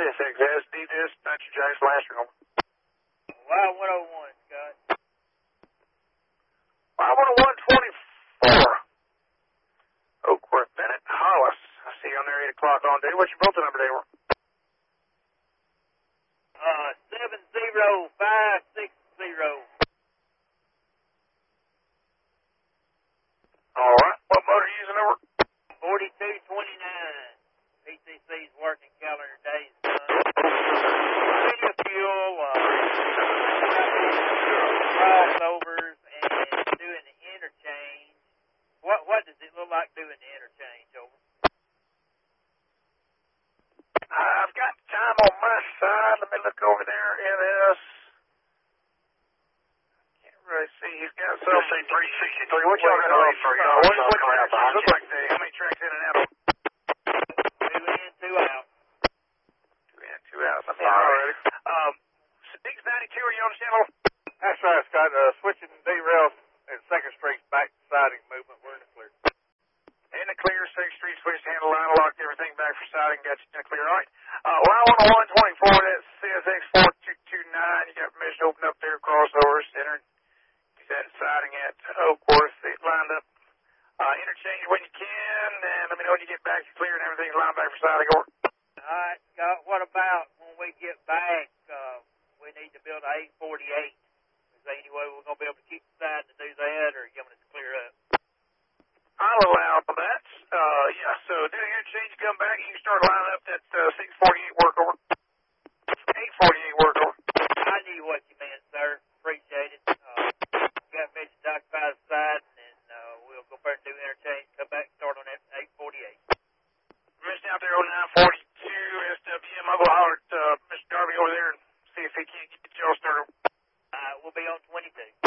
CSXSD dispatcher Jackson Lancer. Wow, 101, Scott. Wow, 101.24. Oakworth, Bennett, Hollis. I see you on there 8 o'clock on day. What's your Bolton number, Dave? 70560. All right. What motor are you using over? 4229. PCC's working calendar days. Plenty of fuel, crossovers, and doing the interchange. What does it look like doing the interchange over? I've got time on my side. Let me look over there in this. Can't really see. He's got some. Say 363. What y'all got on for? What tracks look like today? How many tracks in and out? 2 in, 2 out. 2 in, 2 out. I'm already. 692, are you on the channel? That's right, Scott. Switching derails and 2nd Street back to siding movement. We're in the clear. In the clear, 6th Street, switch handle, line locked, everything back for siding, got you in the clear, all right. Line 124, that's CSX 4229, you got permission to open up there, crossovers, enter, get that siding at Oakworth, it lined up, interchange when you can, and let me know when you get back, you're clear and everything's lined back for siding, over. All right, Scott, what about when we get back, we need to build an 848? Is there any way we're going to be able to keep deciding to do that, or you want us to clear up? I'll allow for that. Yeah, so do the interchange, come back, you can start lining up that 648 workover. 848 workover. I knew what you meant, sir. Appreciate it. Got mission to occupy the side, and we'll go back and do the interchange, come back and start on that 848. Mission out there on 942 SWM. I'll go holler at Mr. Darby over there and see if he can't get y'all started. We'll be on 22.